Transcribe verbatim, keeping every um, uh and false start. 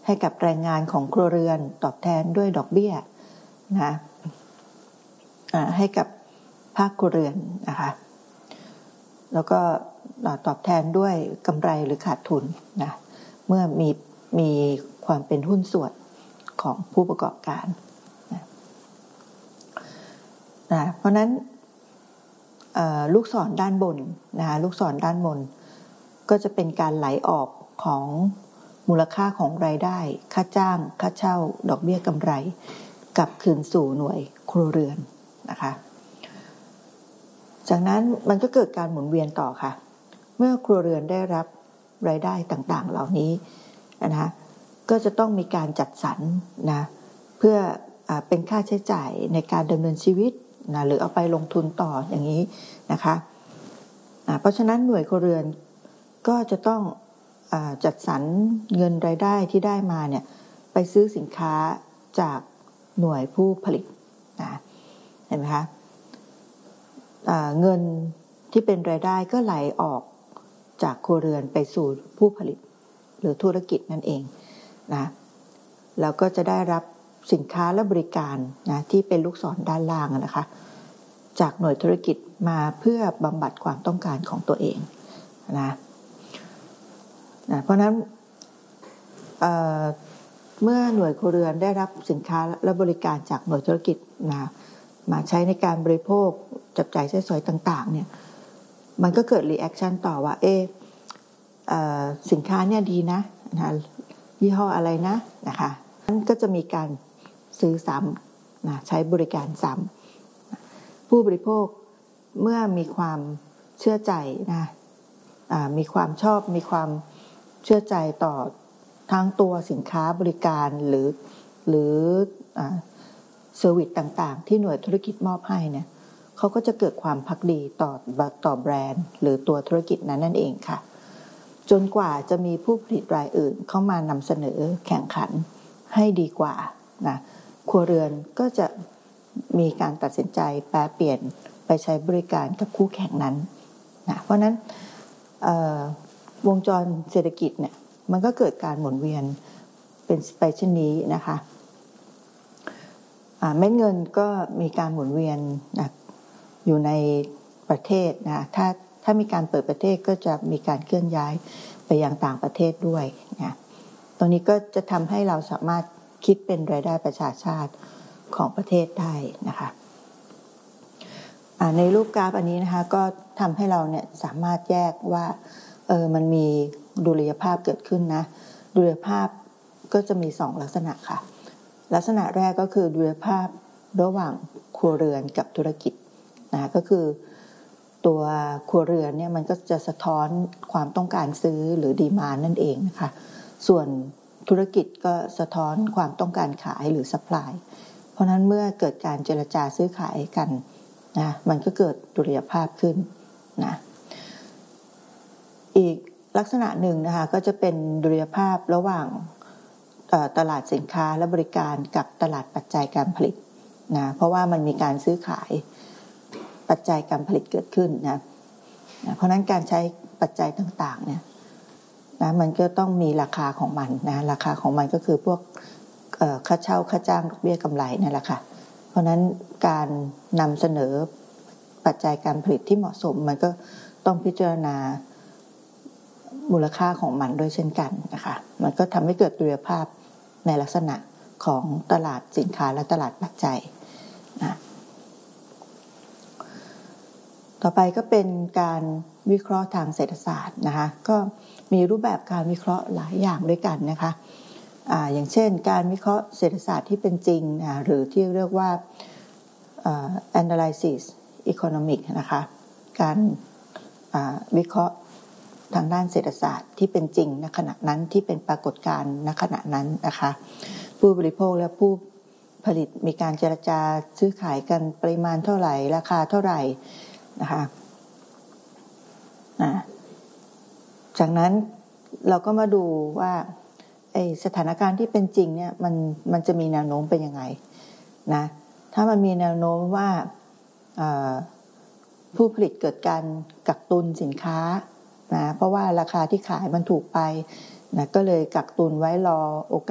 ให้กับแรงงานของครัวเรือนตอบแทนด้วยดอกเบี้ยนะให้กับภาคครัวเรือนนะคะแล้วก็ตอบแทนด้วยกำไรหรือขาดทุนนะเมื่อมีมีความเป็นหุ้นส่วนของผู้ประกอบการนะนะเพราะนั้นลูกศรด้านบนนะคะลูกศรด้านบนก็จะเป็นการไหลออกของมูลค่าของรายได้ค่าจ้างค่าเช่าดอกเบี้ยกำไรกลับคืนสู่หน่วยครัวเรือนนะคะจากนั้นมันก็เกิดการหมุนเวียนต่อค่ะเมื่อครัวเรือนได้รับรายได้ต่างๆเหล่านี้นะคะก็จะต้องมีการจัดสรรนะเพื่อเป็นค่าใช้จ่ายในการดำเนินชีวิตนะหรือเอาไปลงทุนต่ออย่างนี้นะคะเพราะฉะนั้นหน่วยครัวเรือนก็จะต้องจัดสรรเงินรายได้ที่ได้มาเนี่ยไปซื้อสินค้าจากหน่วยผู้ผลิตนะเห็นไหมคะเงินที่เป็นรายได้ก็ไหลออกจากครัวเรือนไปสู่ผู้ผลิตหรือธุรกิจนั่นเองนะแล้วก็จะได้รับสินค้าและบริการนะที่เป็นลูกศรด้านล่างนะคะจากหน่วยธุรกิจมาเพื่อบำบัดความต้องการของตัวเองนะนะเพราะนั้นเอ่อเมื่อหน่วยครัวเรือนได้รับสินค้าและบริการจากหน่วยธุรกิจมามาใช้ในการบริโภคจับจ่ายใช้สอยต่างๆเนี่ยมันก็เกิดรีแอคชั่นต่อว่าเออสินค้าเนี่ยดีนะนะยี่ห้ออะไรนะนะคะนั้นก็จะมีการซื้อซ้ำนะใช้บริการซ้ำผู้บริโภคเมื่อมีความเชื่อใจนะมีความชอบมีความเชื่อใจต่อทั้งตัวสินค้าบริการหรือหรือเซอร์วิสต่างๆที่หน่วยธุรกิจมอบให้เนี่ยเขาก็จะเกิดความภักดีต่อต่อแบรนด์หรือตัวธุรกิจนั้นนั่นเองค่ะจนกว่าจะมีผู้ผลิตรายอื่นเข้ามานำเสนอแข่งขันให้ดีกว่านะครัวเรือนก็จะมีการตัดสินใจแปรเปลี่ยนไปใช้บริการกับคู่แข่งนั้นนะเพราะนั้นวงจรเศรษฐกิจเนี่ยมันก็เกิดการหมุนเวียนเป็นไปเช่นนี้นะคะเม็ดเงินก็มีการหมุนเวียนนะอยู่ในประเทศนะถ้าถ้ามีการเปิดประเทศก็จะมีการเคลื่อนย้ายไปยังต่างประเทศด้วยนะตรงนี้ก็จะทำให้เราสามารถคิดเป็นรายได้ประชาชาติของประเทศได้นะคะในรูปกราฟอันนี้นะคะก็ทำให้เราเนี่ยสามารถแยกว่าเออมันมีดุลยภาพเกิดขึ้นนะดุลยภาพก็จะมีสองลักษณะค่ะลักษณะแรกก็คือดุลยภาพระหว่างครัวเรือนกับธุรกิจนะก็คือตัวครัวเรือนเนี่ยมันก็จะสะท้อนความต้องการซื้อหรือดีมานด์นั่นเองนะคะส่วนธุรกิจก็สะท้อนความต้องการขายหรือซัพพลายเพราะนั้นเมื่อเกิดการเจรจาซื้อขายกันนะมันก็เกิดดุลยภาพขึ้นนะอีกลักษณะหนึ่งนะคะก็จะเป็นดุลยภาพระหว่างตลาดสินค้าและบริการกับตลาดปัจจัยการผลิตนะเพราะว่ามันมีการซื้อขายปัจจัยการผลิตเกิดขึ้นนะเพราะนั้นการใช้ปัจจัยต่างๆเนี่ยนะมันก็ต้องมีราคาของมันนะราคาของมันก็คือพวกค่าเช่าค่าจ้างดอกเบี้ยกำไรนั่นแหละค่ะเพราะนั้นการนำเสนอปัจจัยการผลิตที่เหมาะสมมันก็ต้องพิจารณามูลค่าของมันด้วยเช่นกันนะคะมันก็ทำให้เกิดดุลยภาพในลักษณะของตลาดสินค้าและตลาดปัจจัยนะต่อไปก็เป็นการวิเคราะห์ทางเศรษฐศาสตร์นะคะก็มีรูปแบบการวิเคราะห์หลายอย่างด้วยกันนะคะอ่าอย่างเช่นการวิเคราะห์เศรษฐศาสตร์ที่เป็นจริงนะหรือที่เรียกว่า analysis economic นะคะการวิเคราะห์ทางด้านเศรษฐศาสตร์ที่เป็นจริงณขณะนั้นที่เป็นปรากฏการณ์ณขณะนั้นนะคะผู้บริโภคและผู้ผลิตมีการเจรจาซื้อขายกันปริมาณเท่าไหร่ราคาเท่าไหร่นะคะจากนั้นเราก็มาดูว่าไอ้สถานการณ์ที่เป็นจริงเนี่ยมันมันจะมีแนวโน้มเป็นยังไงนะถ้ามันมีแนวโน้มว่าผู้ผลิตเกิดการกักตุนสินค้านะเพราะว่าราคาที่ขายมันถูกไปนะก็เลยกักตุนไว้รอโอกาส